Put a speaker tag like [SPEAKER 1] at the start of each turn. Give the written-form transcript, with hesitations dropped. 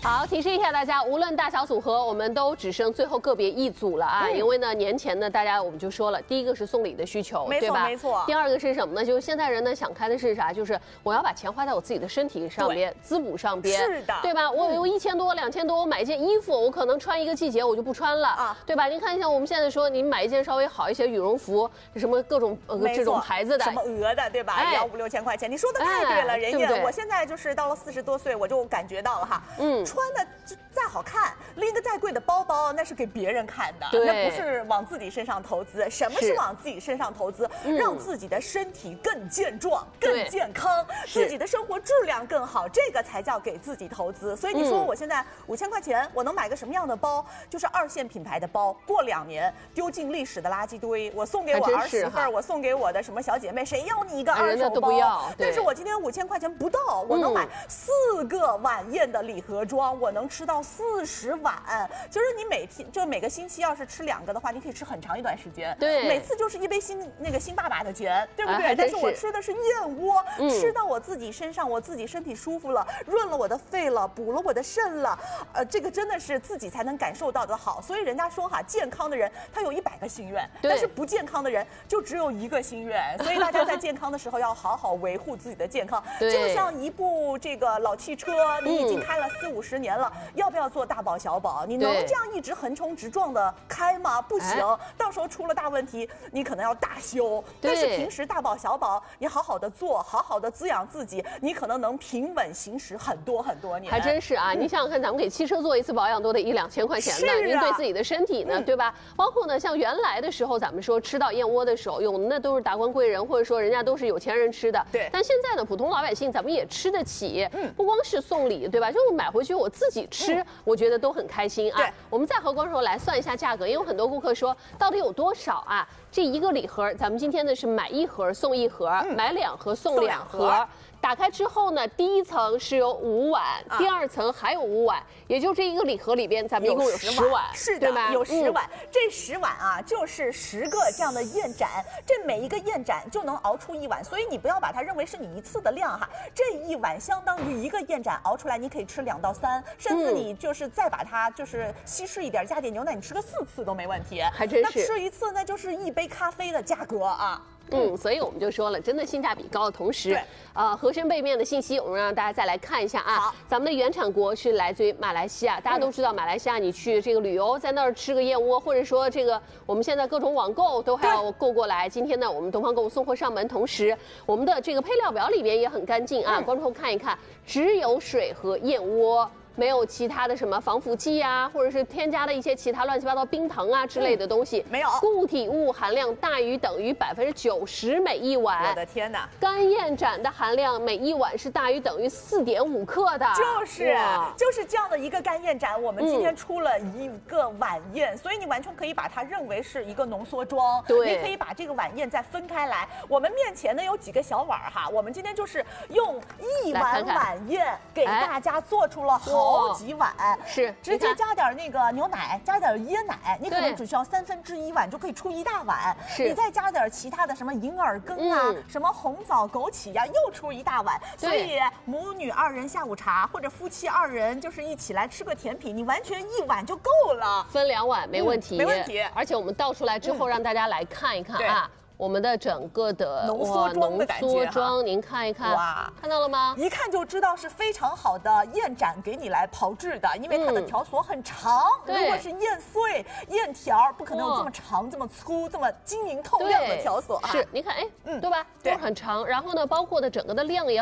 [SPEAKER 1] 好，提示一下大家，无论大小组合，我们都只剩最后个别一组了啊！因为呢，年前呢，大家我们就说了，第一个是送礼的需求，对吧？
[SPEAKER 2] 没错。
[SPEAKER 1] 第二个是什么呢？就是现在人呢想开的是啥？就是我要把钱花在我自己的身体上边、滋补上边，
[SPEAKER 2] 是的，
[SPEAKER 1] 对吧？我有1000多、2000多，我买一件衣服，我可能穿一个季节我就不穿了啊，对吧？您看像我们现在说，您买一件稍微好一些羽绒服，什么各种这种牌子的，
[SPEAKER 2] 什么鹅的，对吧？也要5、6千块钱。你说的太对了，人家我现在就是到了40多岁，我就感觉到了哈，穿的再好看，拎个再贵的包包，那是给别人看的，那不是往自己身上投资。什么是往自己身上投资？让自己的身体更健壮、更健康，自己的生活质量更好，这个才叫给自己投资。所以你说我现在5000块钱，我能买个什么样的包？就是2线品牌的包，过2年丢进历史的垃圾堆，我送给我儿媳妇儿，我送给我的什么小姐妹，谁要你一个2手包？但是我今天5000块钱不到，我能买4个晚宴的礼盒装，我能吃到40碗。就是你每个星期要是吃2个的话，你可以吃很长一段时间。对，每次就是一杯新爸爸的钱，对不对？但是我吃的是燕窝，吃到我自己身上，我自己身体舒服了，润了我的肺了，补了我的肾了，这个真的是自己才能感受到的好。所以人家说哈，健康的人他有100个心愿，但是不健康的人就只有1个心愿。所以大家在健康的时候要好好维护自己的健康。就像一部这个老汽车，你已经开了40、50年了，要不要做大保小保？你能这样一直横冲直撞的开吗？不行，到时候出了大问题，你可能要大修。但是平时大保小保，你好好的做，好好的滋养自己，你可能能平稳行驶很多年。
[SPEAKER 1] 还真是啊！你想想看，咱们给汽车做一次保养都得1、2千块钱呢，您对自己的身体呢，对吧？包括呢，像原来的时候，咱们说吃到燕窝的时候，用的那都是达官贵人，或者说人家都是有钱人吃的。对。但现在呢，普通老百姓咱们也吃得起，不光是送礼，对吧？就是买回去我自己吃，我觉得都很开心啊。我们再和观众来算一下价格，因为有很多顾客说到底有多少啊？这一个礼盒，咱们今天呢是买1盒送1盒，买2盒送2盒。打开之后呢，第一层是有5碗，第2层还有5碗，也就这一个礼盒里边，咱们一共有10碗，
[SPEAKER 2] 是的，有10碗。这10碗啊，就是10个这样的燕盏，这每一个燕盏就能熬出1碗，所以你不要把它认为是你一次的量哈。这1碗相当于1个燕盏熬出来，你可以吃2到3，甚至你就是再把它就是稀释一点，加点牛奶，你吃个4次都没问题。
[SPEAKER 1] 还真是，
[SPEAKER 2] 那吃1次那就是1杯咖啡的价格啊。
[SPEAKER 1] 所以我们就说了，真的性价比高的同时，盒身背面的信息我们让大家再来看一下啊。好，咱们的原产国是来自于马来西亚，大家都知道马来西亚，你去这个旅游，在那儿吃个燕窝，或者说这个我们现在各种网购都还要购过来。今天呢，我们东方购物送货上门，同时我们的这个配料表里边也很干净啊，观众看一看，只有水和燕窝。没有其他的什么防腐剂啊，或者是添加的一些其他乱七八糟冰糖啊之类的东西，没有。固体物含量大于等于90%每1碗。
[SPEAKER 2] 我的天哪！
[SPEAKER 1] 干燕盏的含量每1碗是大于等于4.5克的。
[SPEAKER 2] 就是这样的一个干燕盏，我们今天出了1个晚宴，所以你完全可以把它认为是一个浓缩装。对，你可以把这个晚宴再分开来。我们面前呢有几个小碗哈，我们今天就是用1碗晚宴给大家做出了好几碗，是直接加点那个牛奶，加点椰奶，你可能只需要1/3碗就可以出1大碗。是，你再加点其他的什么银耳羹啊，什么红枣、枸杞呀，又出1大碗。所以母女2人下午茶，或者夫妻2人就是一起来吃个甜品，你完全1碗就够了，
[SPEAKER 1] 分2碗没问题，
[SPEAKER 2] 没问题。
[SPEAKER 1] 而且我们倒出来之后，让大家来看一看啊。我们的整个的
[SPEAKER 2] 浓缩装的感觉，
[SPEAKER 1] 浓缩装，您看一看，哇，看到了吗？
[SPEAKER 2] 一看就知道是非常好的燕盏给你来炮制的，因为它的条索很长。如果是燕碎、燕条，不可能有这么长、这么粗、这么晶莹透亮的条索啊。
[SPEAKER 1] 是，您看，哎，对吧？都是很长。然后呢，包括的整个的量也